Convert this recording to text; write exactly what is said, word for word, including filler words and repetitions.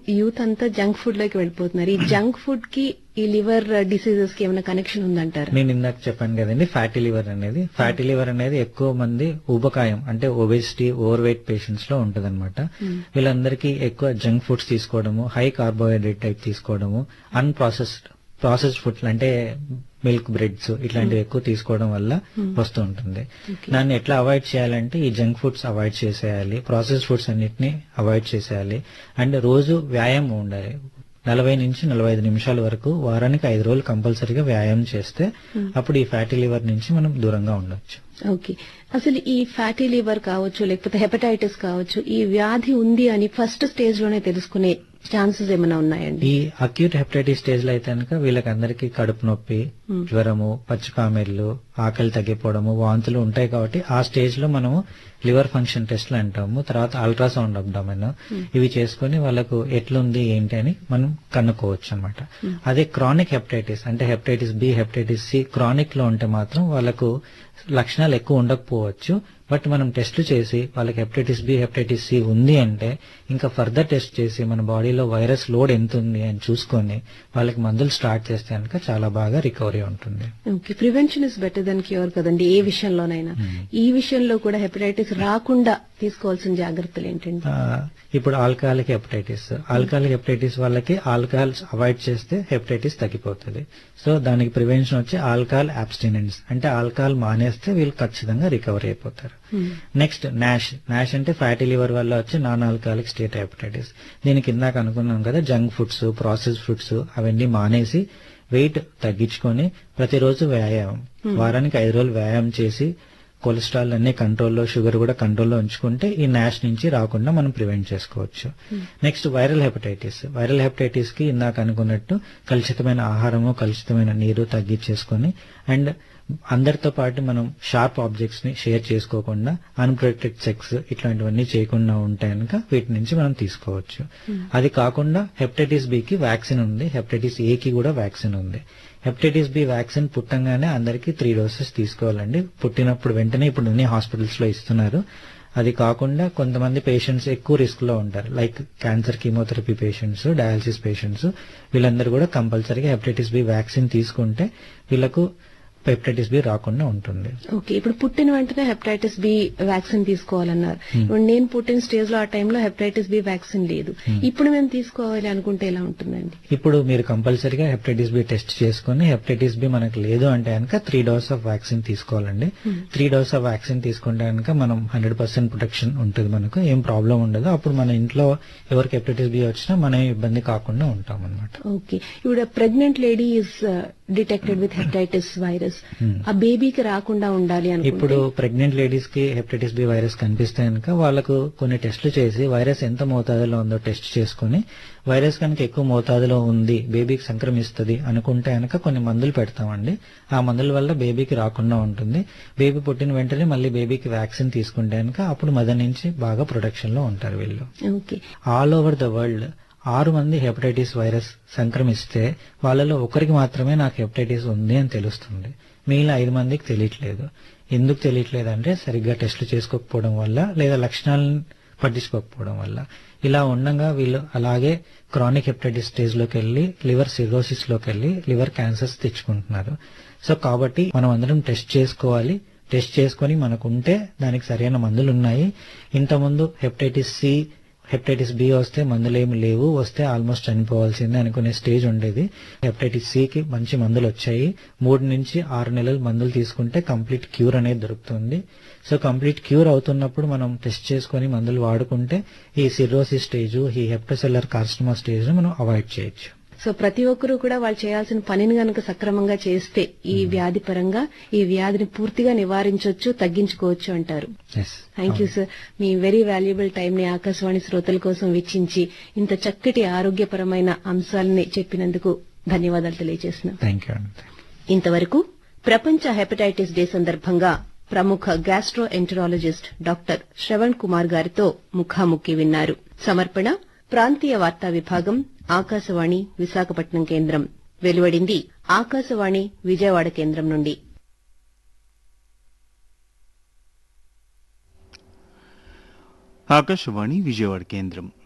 Youth అంతా junk food లోకి వెళ్ళిపోతున్నారు. ఈ జంక్ ఫుడ్ కి ఈ లివర్ డిసీజెస్ కి ఏమైనా కనెక్షన్ ఉందంటారా? నేను ఇందాక చెప్పాను కదండి, ఫ్యాటీ లివర్ అనేది ఫ్యాటీ లివర్ అనేది ఎక్కువ మంది ఊబకాయం అంటే ఒబేసిటీ, ఓవర్ వెయిట్ పేషెంట్స్ లో ఉంటది అనమాట. వీళ్ళందరికీ ఎక్కువ జంక్ ఫుడ్స్ తీసుకోవడము, హై కార్బోహైడ్రేట్ టైప్ తీసుకోవడము, అన్ప్రాసెస్డ్ ప్రాసెస్డ్ ఫుడ్స్ అంటే మిల్క్, బ్రెడ్స్ ఇట్లాంటివి ఎక్కువ తీసుకోవడం వల్ల వస్తూ ఉంటుంది. దాన్ని ఎట్లా అవాయిడ్ చేయాలంటే ఈ జంక్ ఫుడ్స్ అవాయిడ్ చేసేయాలి, ప్రాసెస్డ్ ఫుడ్స్ అన్నిటిని అవాయిడ్ చేసేయాలి. అండ్ రోజు వ్యాయామం ఉండాలి. నలభై నుంచి నలభై ఐదు నిమిషాల వరకు వారానికి ఐదు రోజులు కంపల్సరీగా వ్యాయామం చేస్తే అప్పుడు ఈ ఫ్యాటీ లివర్ నుంచి మనం దూరంగా ఉండొచ్చు. ఓకే, అసలు ఈ ఫ్యాటీ లివర్ కావచ్చు లేకపోతే హెపటైటిస్ కావచ్చు, ఈ వ్యాధి ఉంది అని ఫస్ట్ స్టేజ్ లోనే తెలుసుకునే ఛాన్సెస్ ఏమైనా ఉన్నాయండి? ఈ అక్యూట్ హెపటైటిస్ స్టేజ్ లో అయితే కనుక వీళ్ళకందరికీ కడుపు నొప్పి, జ్వరము, పచ్చికామెర్లు, ఆకలి తగ్గిపోవడము, వాంతులు ఉంటాయి. కాబట్టి ఆ స్టేజ్ లో మనము లివర్ ఫంక్షన్ టెస్ట్లు అంటాము, తర్వాత అల్ట్రాసౌండ్ అబ్డామిన్ ఇవి చేసుకుని వాళ్ళకు ఎట్లుంది ఏంటి అని మనం కనుక్కోవచ్చు అనమాట. అదే క్రానిక్ హెపటైటిస్ అంటే hepatitis B, hepatitis C chronic లో ఉంటే మాత్రం వాళ్ళకు లక్షణాలు ఎక్కువ ఉండకపోవచ్చు. బట్ మనం టెస్ట్లు చేసి వాళ్ళకి హెపటైటిస్ బి, హెపటైటిస్ సి ఉంది అంటే ఇంకా ఫర్దర్ టెస్ట్ చేసి మన బాడీలో వైరస్ లోడ్ ఎంత ఉంది అని చూసుకొని వాళ్ళకి మందులు స్టార్ట్ చేస్తే కనుక చాలా బాగా రికవరీ ఉంటుంది. Okay, prevention is better than cure కదండి ఏ విషయంలోనైనా. ఈ విషయంలో కూడా హెపటైటిస్ రాకుండా తీసుకోవాల్సిన జాగ్రత్తలు ఏంటండి? ఇప్పుడు ఆల్కహాలిక్ హెపటైటిస్ ఆల్కహాలిక్ హెపటైటిస్ వాళ్ళకి ఆల్కహాల్ అవాయిడ్ చేస్తే హెపటైటిస్ తగ్గిపోతుంది. సో దానికి ప్రివెన్షన్ వచ్చి ఆల్కహాల్ అబ్స్టినెన్స్ అంటే ఆల్కహాల్ మానేస్తే వీళ్ళు ఖచ్చితంగా రికవరీ అయిపోతారు. నెక్స్ట్ నాష్ నాష్ అంటే ఫ్యాటీ లివర్ వల్ల వచ్చి నాన్ ఆల్కహాలిక్ స్టేట్ హెపటైటిస్. దీనికి ఇందాక అనుకున్నాం కదా, జంక్ ఫుడ్స్, ప్రాసెస్డ్ ఫుడ్స్ అవన్నీ మానేసి వెయిట్ తగ్గించుకొని ప్రతిరోజు వ్యాయామం, వారానికి ఐదు రోజులు వ్యాయామం చేసి కొలెస్ట్రాల్ అన్ని కంట్రోల్లో, షుగర్ కూడా కంట్రోల్లో ఉంచుకుంటే ఈ నాష్ నుంచి రాకుండా మనం ప్రివెంట్ చేసుకోవచ్చు. Next viral hepatitis viral hepatitis కి ఇందాక అనుకున్నట్టు కలుషితమైన ఆహారము, కలుషితమైన నీరు తగ్గించేసుకొని అండ్ అందరితో పాటు మనం షార్ప్ ఆబ్జెక్ట్స్ ని షేర్ చేసుకోకుండా అన్ప్రొటెక్టెడ్ సెక్స్ ఇట్లాంటివన్నీ చేయకుండా ఉంటే కనుక వీటి నుంచి మనం తీసుకోవచ్చు. అది కాకుండా హెపటైటిస్ బి కి వ్యాక్సిన్ ఉంది, హెపటైటిస్ ఏ కి కూడా వ్యాక్సిన్ ఉంది. హెపటైటిస్ బి వ్యాక్సిన్ పుట్టంగానే అందరికీ త్రీ డోసెస్ తీసుకోవాలండి. పుట్టినప్పుడు వెంటనే ఇప్పుడు అన్ని హాస్పిటల్స్ లో ఇస్తున్నారు. అది కాకుండా కొంతమంది పేషెంట్స్ ఎక్కువ రిస్క్ లో ఉంటారు, like cancer, chemotherapy patients, dialysis patients, వీళ్ళందరూ కూడా కంపల్సరీగా హెపటైటిస్ బి వ్యాక్సిన్ తీసుకుంటే వీళ్ళకు హెపటైటిస్ బి రాకుండా ఉంటుంది. ఓకే, ఇప్పుడు పుట్టిన వెంటనే హెపటైటిస్ బి వ్యాక్సిన్ తీసుకోవాలన్నారు. ఇప్పుడు నేను పుట్టిన స్టేజ్ లో ఆ టైంలో హెపటైటిస్ బి వ్యాక్సిన్ లేదు, ఇప్పుడు మేము తీసుకోవాలి అనుకుంటే ఎలా ఉంటుందండి? ఇప్పుడు మీరు కంపల్సరీగా హెపటైటిస్ బి టెస్ట్ చేసుకుని హెపటైటిస్ బి మనకు లేదు అంటే కనుక త్రీ డోస్ ఆఫ్ వ్యాక్సిన్ తీసుకోవాలండి. త్రీ డోస్ ఆఫ్ వ్యాక్సిన్ తీసుకుంటే కనుక మనం హండ్రెడ్ పర్సెంట్ ప్రొటెక్షన్ ఉంటుంది, మనకు ఏం ప్రాబ్లం ఉండదు. అప్పుడు మన ఇంట్లో ఎవరికి హెపటైటిస్ బి వచ్చినా మనం ఇబ్బంది కాకుండా ఉంటాం అనమాట. ఓకే, ఇప్పుడు pregnant lady is detected with hepatitis virus, ఆ బేబీకి రాకుండా ఉండాలి అని ఇప్పుడు ప్రెగ్నెంట్ లేడీస్ కి హెపటైటిస్ బి వైరస్ కనిపిస్తే కనుక వాళ్ళకు కొన్ని టెస్టులు చేసి వైరస్ ఎంత మోతాదులో ఉందో టెస్ట్ చేసుకుని వైరస్ కనుక ఎక్కువ మోతాదులో ఉంది, బేబీకి సంక్రమిస్తుంది అనుకుంటే కనుక కొన్ని మందులు పెడతామండి. ఆ మందుల వల్ల బేబీకి రాకుండా ఉంటుంది. బేబీ పుట్టిన వెంటనే మళ్ళీ బేబీకి వ్యాక్సిన్ తీసుకుంటే కనుక అప్పుడు మదర్ నుంచి బాగా ప్రొటెక్షన్ లో ఉంటారు వీళ్ళు. ఆల్ ఓవర్ ద వరల్డ్ ఆరు మంది హెపటైటిస్ వైరస్ సంక్రమిస్తే వాళ్ళలో ఒకరికి మాత్రమే నాకు హెపటైటిస్ ఉంది అని తెలుస్తుంది, మిగిలిన ఐదు మందికి తెలియట్లేదు. ఎందుకు తెలియట్లేదు అంటే సరిగ్గా టెస్టులు చేసుకోకపోవడం వల్ల లేదా లక్షణాలను పట్టించుకోకపోవడం వల్ల. ఇలా ఉండగా వీళ్ళు అలాగే క్రానిక్ హెపటైటిస్ స్టేజ్ లోకి వెళ్లి లివర్ సిరోసిస్ లోకి వెళ్లి లివర్ క్యాన్సర్స్ తెచ్చుకుంటున్నారు. సో కాబట్టి మనం అందరం టెస్ట్ చేసుకోవాలి. టెస్ట్ చేసుకుని మనకు ఉంటే దానికి సరైన మందులు ఉన్నాయి. ఇంతకుముందు హెపటైటిస్ సి, హెపటైటిస్ బి వస్తే మందులేమి లేవు, వస్తే ఆల్మోస్ట్ చనిపోవాల్సిందే అనుకునే స్టేజ్ ఉండేది. హెపటైటిస్ సి కి మంచి మందులు వచ్చాయి. మూడు నుంచి ఆరు నెలలు మందులు తీసుకుంటే కంప్లీట్ క్యూర్ అనేది దొరుకుతుంది. సో కంప్లీట్ క్యూర్ అవుతున్నప్పుడు మనం టెస్ట్ చేసుకుని మందులు వాడుకుంటే ఈ సిరోసిస్ స్టేజ్, ఈ హెపటోసెల్యులర్ కార్సినోమా స్టేజ్ మనం అవాయిడ్ చేయొచ్చు. సో ప్రతి ఒక్కరూ కూడా వాళ్ళు చేయాల్సిన పనిని గనక సక్రమంగా చేస్తే ఈ వ్యాధి పరంగా ఈ వ్యాధిని పూర్తిగా నివారించవచ్చు, తగ్గించుకోవచ్చు అంటారు. Thank you sir, me very valuable time ని ఆకాశవాణి శ్రోతల కోసం వెచ్చించి ఇంత చక్కటి ఆరోగ్యపరమైన అంశాలని చెప్పినందుకు ధన్యవాదాలు తెలియజేస్తున్నాం. Thank you. ఇంతవరకు ప్రపంచ హెపటైటిస్ డే సందర్భంగా ప్రముఖ gastro enterologist doctor Shravan Kumar గారితో ముఖాముఖి విన్నారు. సమర్పణ ప్రాంతీయ వార్తా విభాగం, ఆకాశవాణి విశాఖపట్నం కేంద్రం. వెలువడింది ఆకాశవాణి విజయవాడ కేంద్రం నుండి. ఆకాశవాణి విజయవాడ కేంద్రం.